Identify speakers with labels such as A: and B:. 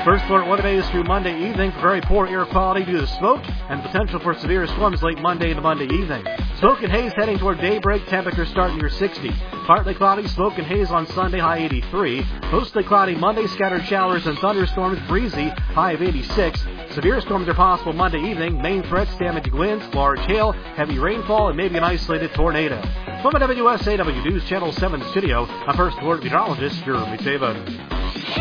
A: First alert weather days through Monday evening for very poor air quality due to smoke and potential for severe storms late Monday into Monday evening. Smoke and haze heading toward daybreak, temperatures starting near 60. Partly cloudy, smoke and haze on Sunday, high 83. Mostly cloudy Monday, scattered showers and thunderstorms, breezy, high of 86. Severe storms are possible Monday evening. Main threats, damaging winds, large hail, heavy rainfall, and maybe an isolated tornado. From the WSAW News Channel 7 studio, I'm First Alert meteorologist Jeremy Taven.